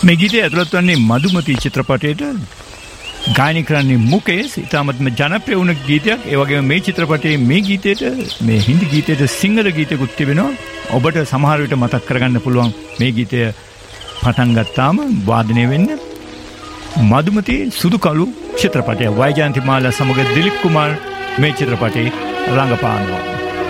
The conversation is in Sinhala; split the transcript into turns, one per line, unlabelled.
මේ ගීතය ඇතුළත් වන්නේ මధుමති චිත්‍රපටයට ගායනා කරන්නේ මුකේෂ්. ඉතාමත්ම ජනප්‍රිය වුණ ගීතයක්. ඒ වගේම මේ චිත්‍රපටයේ මේ ගීතයට මේ හින්දි ගීතයට සිංහල ගීතයකුත් තිබෙනවා. ඔබට සමහර විට මතක් කරගන්න පුළුවන් මේ ගීතය පටන් ගත්තාම වාදනය වෙන්න මధుමති සුදු කළු චිත්‍රපටය. වෛජයන්තිමාලා සමග දිලීප් කුමාර් මේ චිත්‍රපටයේ රංගපානවා.